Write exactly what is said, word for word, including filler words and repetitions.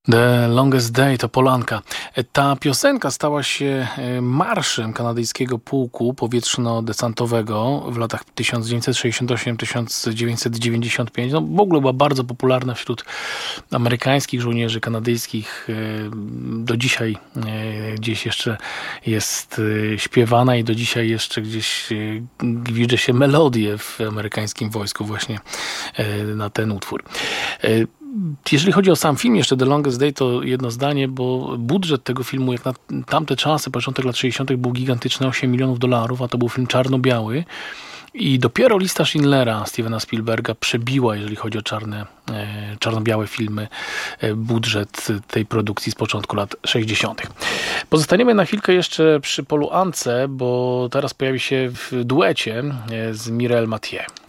The Longest Day to Polanka. Ta piosenka stała się marszem kanadyjskiego pułku powietrzno-desantowego w latach tysiąc dziewięćset sześćdziesiąt osiem do tysiąc dziewięćset dziewięćdziesiąt pięć. No, w ogóle była bardzo popularna wśród amerykańskich żołnierzy kanadyjskich. Do dzisiaj gdzieś jeszcze jest śpiewana i do dzisiaj jeszcze gdzieś widzę się melodię w amerykańskim wojsku właśnie na ten utwór. Jeżeli chodzi o sam film, jeszcze The Longest Day, to jedno zdanie, bo budżet tego filmu, jak na tamte czasy, początek lat sześćdziesiątych był gigantyczny, osiem milionów dolarów, a to był film czarno-biały. I dopiero lista Schindlera Stevena Spielberga przebiła, jeżeli chodzi o czarne, e, czarno-białe filmy, e, budżet tej produkcji z początku lat sześćdziesiątych. Pozostaniemy na chwilkę jeszcze przy Polu Ance, bo teraz pojawi się w duecie e, z Mireille Mathieu.